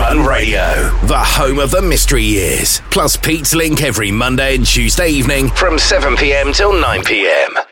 Fun Radio, the home of the mystery years. Plus Pete's Link every Monday and Tuesday evening from 7 p.m. till 9 p.m.